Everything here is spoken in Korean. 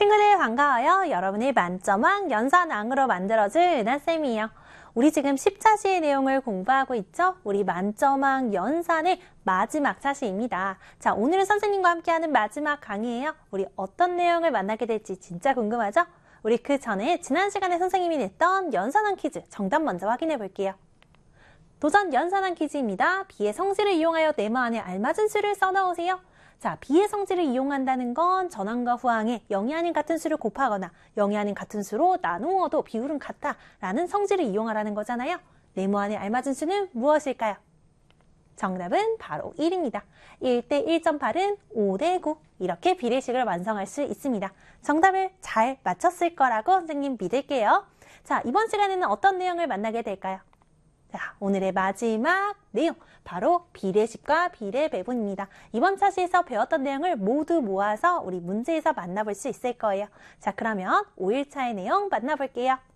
친구들 반가워요. 여러분이 만점왕 연산왕으로 만들어줄 은하쌤이에요. 우리 지금 10차시의 내용을 공부하고 있죠? 우리 만점왕 연산의 마지막 차시입니다. 자, 오늘은 선생님과 함께하는 마지막 강의예요. 우리 어떤 내용을 만나게 될지 진짜 궁금하죠? 우리 그 전에 지난 시간에 선생님이 냈던 연산왕 퀴즈 정답 먼저 확인해 볼게요. 도전 연산왕 퀴즈입니다. B의 성질을 이용하여 네모 안에 알맞은 수를 써넣으세요. 자, B의 성질을 이용한다는 건 전항과 후항에 0이 아닌 같은 수를 곱하거나 0이 아닌 같은 수로 나누어도 비율은 같다 라는 성질을 이용하라는 거잖아요. 네모 안에 알맞은 수는 무엇일까요? 정답은 바로 1입니다. 1대 1.8은 5대 9 이렇게 비례식을 완성할 수 있습니다. 정답을 잘 맞췄을 거라고 선생님 믿을게요. 자, 이번 시간에는 어떤 내용을 만나게 될까요? 자, 오늘의 마지막 내용, 바로 비례식과 비례배분입니다. 이번 차시에서 배웠던 내용을 모두 모아서 우리 문제에서 만나볼 수 있을 거예요. 자, 그러면 5일차의 내용 만나볼게요.